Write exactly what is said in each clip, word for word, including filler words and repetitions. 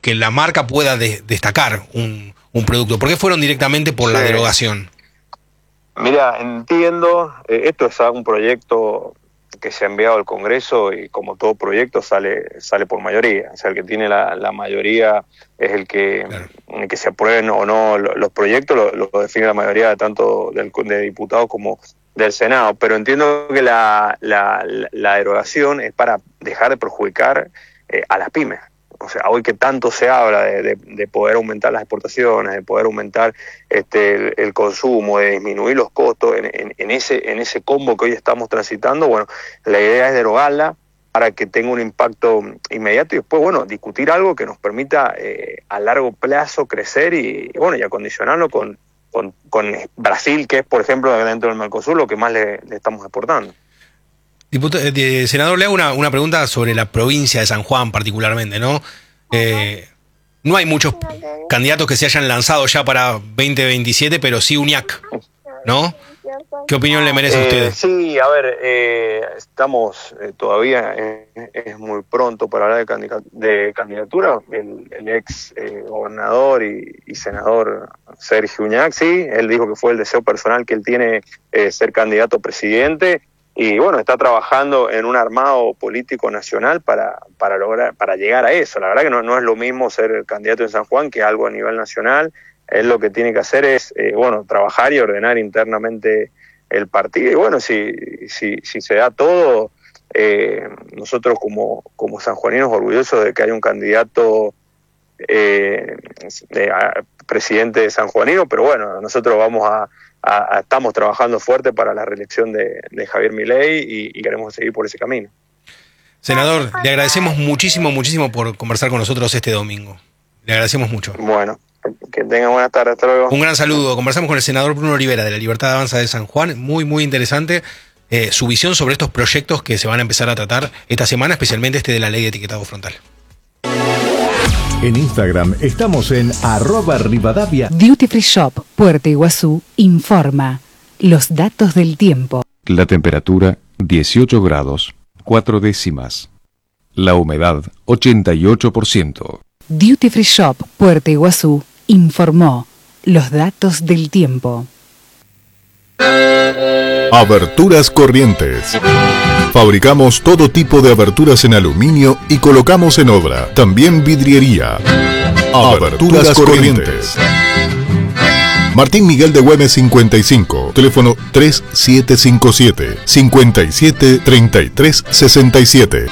que la marca pueda de, destacar un, un producto? ¿Por qué fueron directamente por sí. la derogación? Mira, entiendo, eh, esto es un proyecto que se ha enviado al Congreso y como todo proyecto sale sale por mayoría. O sea, el que tiene la, la mayoría es el que, claro. el que se aprueben o no los proyectos, lo, lo define la mayoría tanto del, de diputados como del Senado. Pero entiendo que la, la, la derogación es para dejar de perjudicar eh, a las pymes. O sea, hoy que tanto se habla de, de, de poder aumentar las exportaciones, de poder aumentar este el, el consumo, de disminuir los costos, en, en, en ese en ese combo que hoy estamos transitando, bueno, la idea es derogarla para que tenga un impacto inmediato y después, bueno, discutir algo que nos permita eh, a largo plazo crecer y, y bueno, y acondicionarlo con, con, con Brasil, que es, por ejemplo, dentro del Mercosur, lo que más le, le estamos exportando. Diputado, eh, senador, le hago una, una pregunta sobre la provincia de San Juan particularmente, ¿no? Eh, no hay muchos candidatos que se hayan lanzado ya para veinte veintisiete, pero sí Uñac, ¿no? ¿Qué opinión le merece a usted? Eh, sí, a ver, eh, estamos eh, todavía, eh, es muy pronto para hablar de, candidat- de candidatura. El, el ex eh, gobernador y, y senador Sergio Uñac, sí, él dijo que fue el deseo personal que él tiene eh, ser candidato a presidente. Y bueno, está trabajando en un armado político nacional para para lograr para llegar a eso. La verdad que no, no es lo mismo ser candidato en San Juan que algo a nivel nacional. Él lo que tiene que hacer es, eh, bueno, trabajar y ordenar internamente el partido. Y bueno, si si, si se da todo, eh, nosotros como, como sanjuaninos orgullosos de que haya un candidato eh, de, a, presidente de sanjuanino, pero bueno, nosotros vamos a A, a, estamos trabajando fuerte para la reelección de, de Javier Milei y, y queremos seguir por ese camino. Senador, le agradecemos muchísimo, muchísimo por conversar con nosotros este domingo. Le agradecemos mucho. Bueno, que tengan buenas tardes, hasta luego. Un gran saludo. Conversamos con el senador Bruno Olivera de la Libertad Avanza de San Juan. Muy, muy interesante eh, su visión sobre estos proyectos que se van a empezar a tratar esta semana, especialmente este de la ley de etiquetado frontal. En Instagram estamos en arroba Rivadavia. Duty Free Shop, Puerto Iguazú, informa los datos del tiempo. La temperatura dieciocho grados, cuatro décimas. La humedad ochenta y ocho por ciento. Duty Free Shop, Puerto Iguazú, informó los datos del tiempo. Aberturas Corrientes. Fabricamos todo tipo de aberturas en aluminio y colocamos en obra. También vidriería. Aberturas, Aberturas Corrientes. Martín Miguel de Güemes cincuenta y cinco. Teléfono tres siete cinco siete, cinco siete, tres tres seis siete.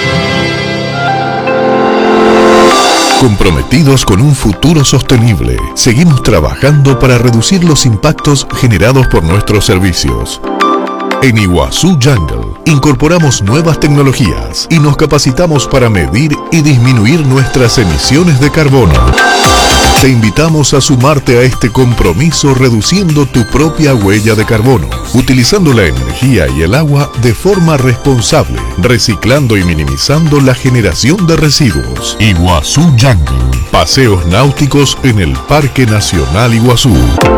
Comprometidos con un futuro sostenible, seguimos trabajando para reducir los impactos generados por nuestros servicios. En Iguazú Jungle incorporamos nuevas tecnologías y nos capacitamos para medir y disminuir nuestras emisiones de carbono. Te invitamos a sumarte a este compromiso reduciendo tu propia huella de carbono, utilizando la energía y el agua de forma responsable, reciclando y minimizando la generación de residuos. Iguazú Jungle, paseos náuticos en el Parque Nacional Iguazú.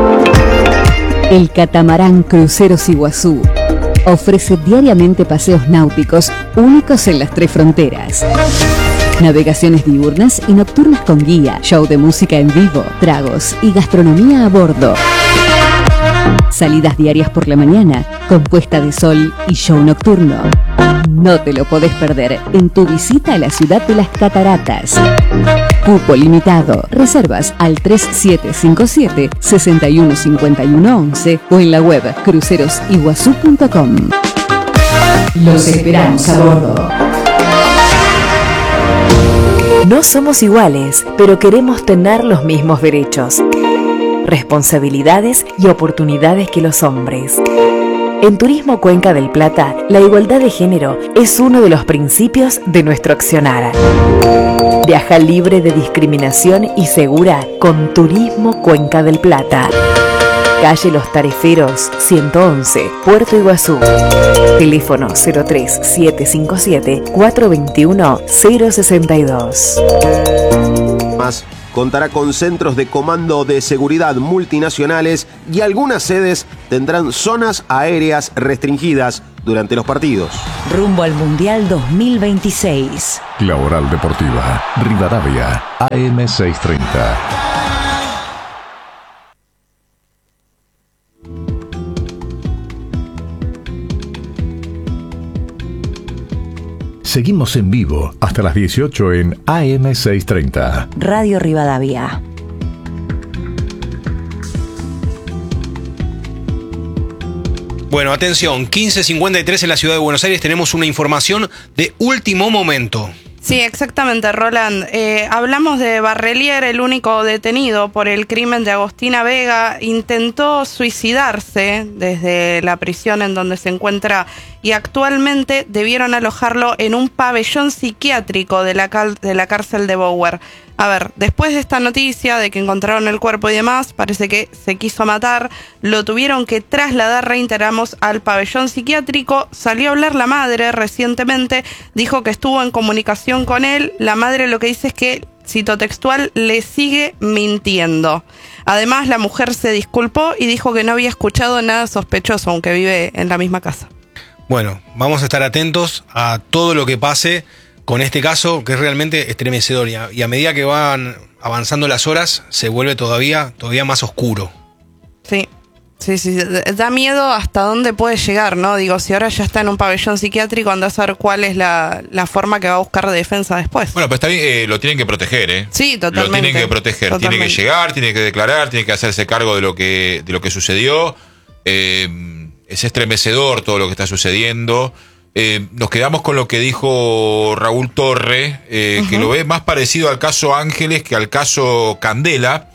El catamarán Cruceros Iguazú ofrece diariamente paseos náuticos únicos en las tres fronteras. Navegaciones diurnas y nocturnas con guía, show de música en vivo, tragos y gastronomía a bordo. Salidas diarias por la mañana, con puesta de sol y show nocturno. No te lo podés perder en tu visita a la ciudad de las cataratas. Cupo limitado. Reservas al tres siete cinco siete, seis uno cinco uno once o en la web cruceros iguazú punto com. Los esperamos a bordo. No somos iguales, pero queremos tener los mismos derechos, responsabilidades y oportunidades que los hombres. En Turismo Cuenca del Plata, la igualdad de género es uno de los principios de nuestro accionar. Viaja libre de discriminación y segura con Turismo Cuenca del Plata. Calle Los Tareferos, ciento once, Puerto Iguazú. Teléfono cero tres siete cinco siete, cuatro dos uno, cero seis dos. Más contará con centros de comando de seguridad multinacionales y algunas sedes tendrán zonas aéreas restringidas durante los partidos. Rumbo al Mundial dos mil veintiséis. La Oral Deportiva, Rivadavia, A M seiscientos treinta. Seguimos en vivo hasta las dieciocho en A M seiscientos treinta. Radio Rivadavia. Bueno, atención, quince cincuenta y tres en la ciudad de Buenos Aires tenemos una información de último momento. Sí, exactamente, Roland. Eh, hablamos de Barrelier, el único detenido por el crimen de Agostina Vega. Intentó suicidarse desde la prisión en donde se encuentra y actualmente debieron alojarlo en un pabellón psiquiátrico de la, cal- de la cárcel de Bower. A ver, después de esta noticia de que encontraron el cuerpo y demás, parece que se quiso matar, lo tuvieron que trasladar, reiteramos, al pabellón psiquiátrico. Salió a hablar la madre recientemente, dijo que estuvo en comunicación con él. La madre lo que dice es que, cito textual, le sigue mintiendo. Además, la mujer se disculpó y dijo que no había escuchado nada sospechoso, aunque vive en la misma casa. Bueno, vamos a estar atentos a todo lo que pase con este caso, que es realmente estremecedor, y a, y a medida que van avanzando las horas, se vuelve todavía, todavía más oscuro. Sí, sí, sí, da miedo hasta dónde puede llegar, ¿no? Digo, si ahora ya está en un pabellón psiquiátrico, anda a saber cuál es la, la forma que va a buscar de defensa después. Bueno, pero está bien, eh, lo tienen que proteger, ¿eh? Sí, totalmente. Lo tienen que proteger, totalmente. tiene que llegar, tiene que declarar, tiene que hacerse cargo de lo que, de lo que sucedió. Eh, es estremecedor todo lo que está sucediendo. Eh, nos quedamos con lo que dijo Raúl Torre, eh, uh-huh. que lo ve más parecido al caso Ángeles que al caso Candela,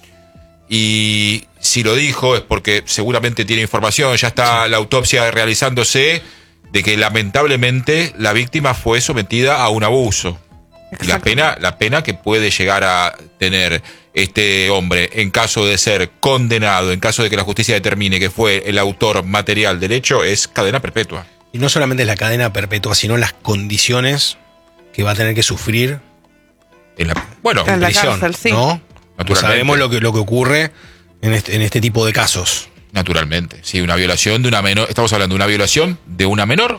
y si lo dijo es porque seguramente tiene información, ya está sí. la autopsia realizándose, de que lamentablemente la víctima fue sometida a un abuso. Y la pena, la pena que puede llegar a tener este hombre en caso de ser condenado, en caso de que la justicia determine que fue el autor material del hecho, es cadena perpetua. Y no solamente la cadena perpetua, sino las condiciones que va a tener que sufrir en la, bueno, en, en la prisión, cárcel, sí. ¿no? Naturalmente. Sabemos lo que, lo que ocurre en este, en este tipo de casos. Naturalmente, sí, una violación de una menor, estamos hablando de una violación de una menor,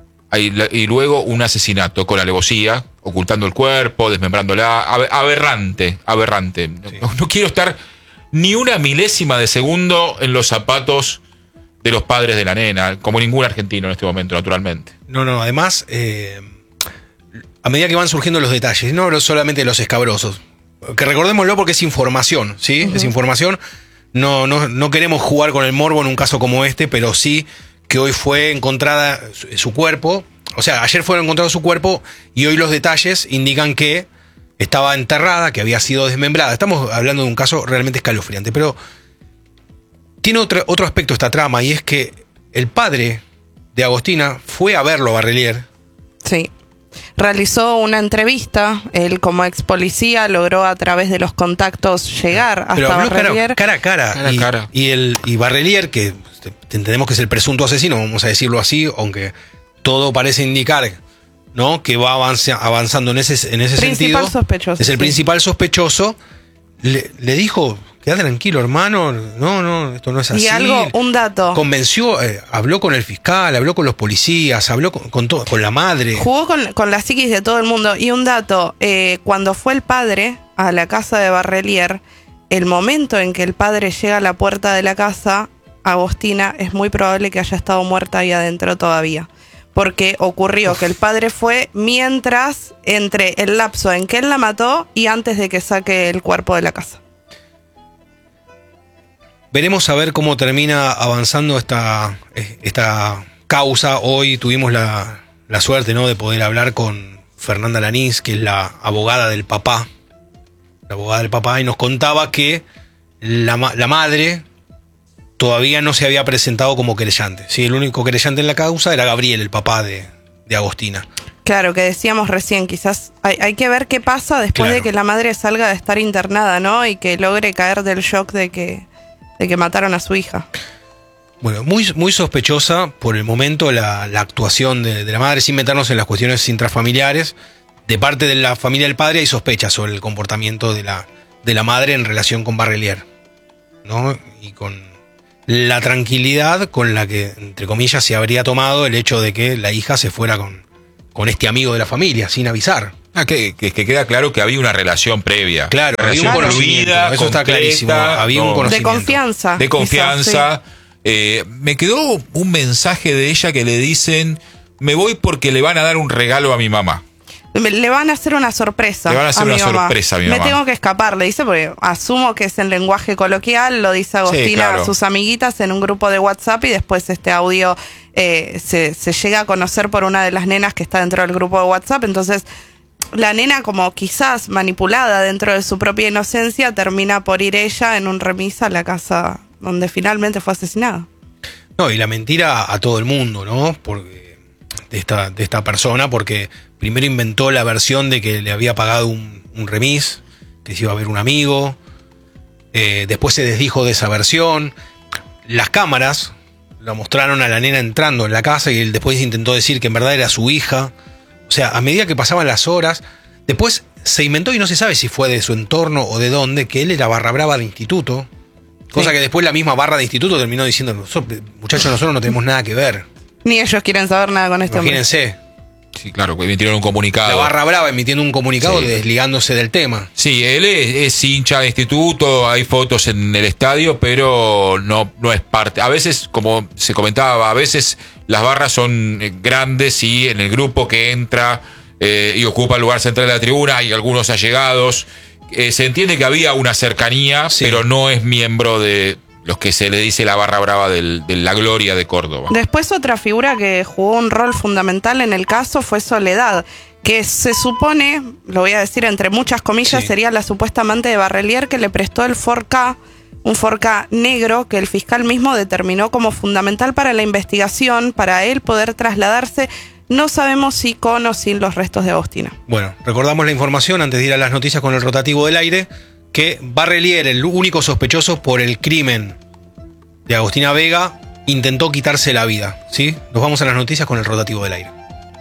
y luego un asesinato con alevosía, ocultando el cuerpo, desmembrándola, aberrante, aberrante. Sí. No, no quiero estar ni una milésima de segundo en los zapatos de los padres de la nena, como ningún argentino en este momento, naturalmente. No, no, además, eh, a medida que van surgiendo los detalles, no solamente los escabrosos, que recordémoslo porque es información, ¿sí? Uh-huh. Es información, no, no, no queremos jugar con el morbo en un caso como este, pero sí que hoy fue encontrada su, su cuerpo, o sea, ayer fue encontrado su cuerpo y hoy los detalles indican que estaba enterrada, que había sido desmembrada. Estamos hablando de un caso realmente escalofriante, pero tiene otro, otro aspecto esta trama, y es que el padre de Agostina fue a verlo a Barrelier. Sí. Realizó una entrevista, él como ex policía logró a través de los contactos llegar hasta Pero habló Barrelier. Cara, cara a cara. cara, y, cara. Y, el, y Barrelier, que entendemos que es el presunto asesino, vamos a decirlo así, aunque todo parece indicar, ¿no?, que va avanza, avanzando en ese, en ese principal sentido. Sospechoso, es el sí. principal sospechoso. Le, le dijo: queda tranquilo, hermano, no, no, esto no es así. Y algo, un dato. Convenció, eh, habló con el fiscal, habló con los policías, habló con, con, todo, con la madre. Jugó con, con la psiquis de todo el mundo. Y un dato, eh, cuando fue el padre a la casa de Barrelier, el momento en que el padre llega a la puerta de la casa, Agostina es muy probable que haya estado muerta ahí adentro todavía. Porque ocurrió Uf. que el padre fue mientras, entre el lapso en que él la mató y antes de que saque el cuerpo de la casa. Veremos a ver cómo termina avanzando esta, esta causa. Hoy tuvimos la, la suerte, ¿no?, de poder hablar con Fernanda Lanís, que es la abogada del papá. La abogada del papá, y nos contaba que la, la madre todavía no se había presentado como querellante. Sí, el único querellante en la causa era Gabriel, el papá de, de Agostina. Claro, que decíamos recién, quizás hay, hay que ver qué pasa después claro. de que la madre salga de estar internada, ¿no? Y que logre caer del shock de que, de que mataron a su hija. Bueno, muy, muy sospechosa por el momento la, la actuación de, de la madre, sin meternos en las cuestiones intrafamiliares. De parte de la familia del padre hay sospechas sobre el comportamiento de la, de la madre en relación con Barrelier, ¿no? Y con, la tranquilidad con la que, entre comillas, se habría tomado el hecho de que la hija se fuera con, con este amigo de la familia, sin avisar. Ah, que, que, que queda claro que había una relación previa. Claro, una había un conocimiento, eso completa, está clarísimo. Había no, un conocimiento. De confianza. De confianza. Quizás, sí. Eh, me quedó un mensaje de ella que le dicen, me voy porque le van a dar un regalo a mi mamá. Le van a hacer una sorpresa. Le van a hacer a una mi mamá. sorpresa a mi Me mamá. tengo que escapar, le dice, porque asumo que es en lenguaje coloquial, lo dice Agostina Sí, claro. a sus amiguitas en un grupo de WhatsApp y después este audio eh, se, se llega a conocer por una de las nenas que está dentro del grupo de WhatsApp. Entonces, la nena, como quizás manipulada dentro de su propia inocencia, termina por ir ella en un remis a la casa donde finalmente fue asesinada. No, y la mentira a todo el mundo, ¿no? Porque de esta, de esta persona, porque primero inventó la versión de que le había pagado un, un remis, que se iba a ver un amigo, eh, después se desdijo de esa versión. Las cámaras la mostraron a la nena entrando en la casa y él después intentó decir que en verdad era su hija. O sea, a medida que pasaban las horas, después se inventó, y no se sabe si fue de su entorno o de dónde, que él era barra brava de instituto. Cosa Sí. que después la misma barra de instituto terminó diciendo, "Nosotros- muchachos, nosotros no tenemos nada que ver". Ni ellos quieren saber nada con este hombre. Imagínense, Sí, claro, que emitieron un comunicado. la barra brava emitiendo un comunicado Sí. desligándose del tema. Sí, él es, es hincha de instituto, hay fotos en el estadio, pero no, no es parte. A veces, como se comentaba, a veces las barras son eh, grandes y en el grupo que entra eh, y ocupa el lugar central de la tribuna hay algunos allegados. Eh, se entiende que había una cercanía, Sí. pero no es miembro de los que se le dice la barra brava del- de la gloria de Córdoba. Después otra figura que jugó un rol fundamental en el caso fue Soledad, que se supone, lo voy a decir entre muchas comillas, Sí. sería la supuesta amante de Barrelier que le prestó el Ford Ka, un Ford Ka negro que el fiscal mismo determinó como fundamental para la investigación, para él poder trasladarse. No sabemos si con o sin los restos de Agostina. Bueno, recordamos la información antes de ir a las noticias con el rotativo del aire, que Barrelier, el único sospechoso por el crimen de Agostina Vega, intentó quitarse la vida, ¿sí? Nos vamos a las noticias con el rotativo del aire.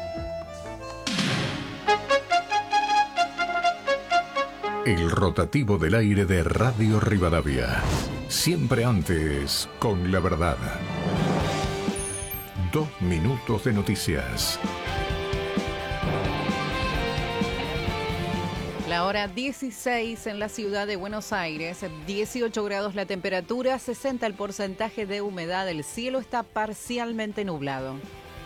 El rotativo del aire de Radio Rivadavia. Siempre antes con la verdad. Dos minutos de noticias. La hora dieciséis en la ciudad de Buenos Aires, dieciocho grados la temperatura, sesenta el porcentaje de humedad, el cielo está parcialmente nublado.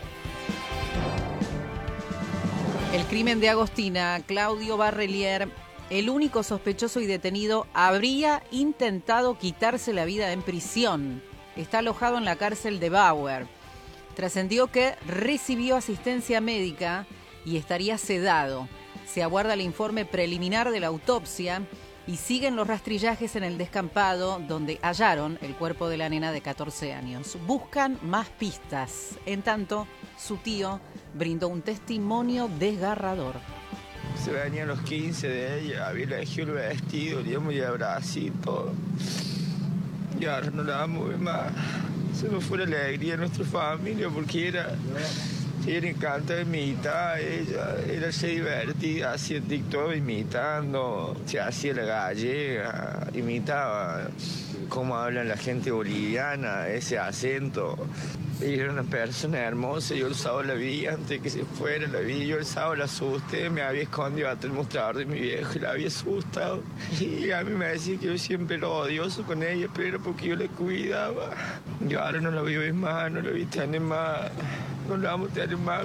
El crimen de Agostina, Claudio Barrelier, el único sospechoso y detenido, habría intentado quitarse la vida en prisión. Está alojado en la cárcel de Bauer. Trascendió que recibió asistencia médica y estaría sedado. Se aguarda el informe preliminar de la autopsia y siguen los rastrillajes en el descampado donde hallaron el cuerpo de la nena de catorce años. Buscan más pistas. En tanto, su tío brindó un testimonio desgarrador. Se venían los quince de ella, había elegido el vestido, digamos, y abracito. Y ahora no la vamos a ver más. Se nos fue la alegría de nuestra familia porque era... Ella le encanta imitar, ella, ella se divertía, hacía TikTok imitando, se hacía la gallega, imitaba cómo habla la gente boliviana, ese acento. Ella era una persona hermosa, yo el sábado la vi antes que se fuera, la vi, yo el sábado la asusté, me había escondido hasta el mostrador de mi viejo y la había asustado. Y a mí me decía que yo siempre lo odioso con ella, pero era porque yo la cuidaba. Y ahora no la vi más, no la vi tener más. No la vamos a tener más.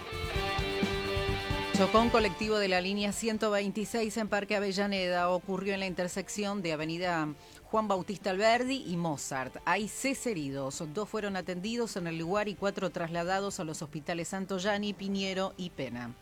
Chocó un colectivo de la línea ciento veintiséis en Parque Avellaneda. Ocurrió en la intersección de Avenida Juan Bautista Alberdi y Mozart. Hay seis heridos. Dos fueron atendidos en el lugar y cuatro trasladados a los hospitales Santoyani, Piñero y Pena.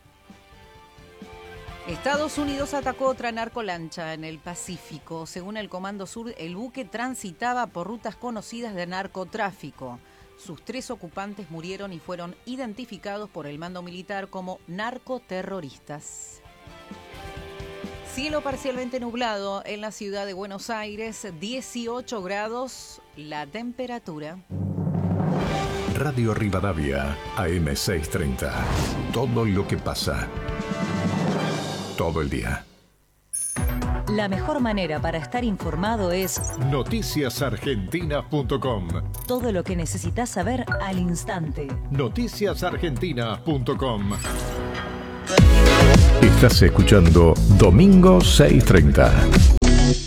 Estados Unidos atacó otra narcolancha en el Pacífico. Según el Comando Sur, el buque transitaba por rutas conocidas de narcotráfico. Sus tres ocupantes murieron y fueron identificados por el mando militar como narcoterroristas. Cielo parcialmente nublado en la ciudad de Buenos Aires, dieciocho grados la temperatura. Radio Rivadavia, A M seiscientos treinta. Todo lo que pasa. Todo el día. La mejor manera para estar informado es noticias argentinas punto com. todo lo que necesitas saber al instante. noticias argentinas punto com. Estás escuchando Domingo seiscientos treinta.